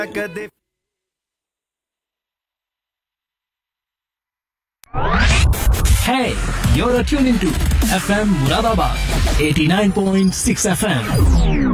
कदे Hey, you're tuned into FM Muradabad 89.6 FM.